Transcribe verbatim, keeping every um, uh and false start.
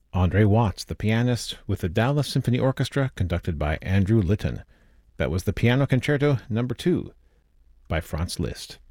Andre Watts, the pianist, with the Dallas Symphony Orchestra, conducted by Andrew Litton. That was the Piano Concerto Number two by Franz Liszt.